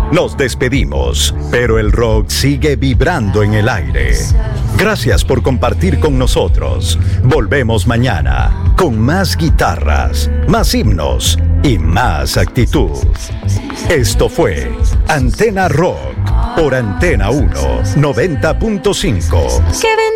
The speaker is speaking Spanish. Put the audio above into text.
Nos despedimos, pero el rock sigue vibrando en el aire. Gracias por compartir con nosotros. Volvemos mañana con más guitarras, más himnos y más actitud. Esto fue Antena Rock por Antena 1 90.5.